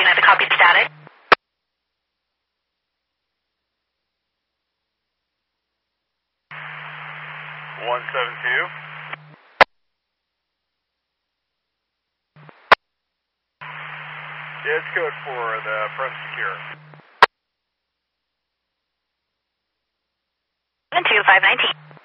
I have a copy status? One 172. Yeah, it's code for the front secure. 72519.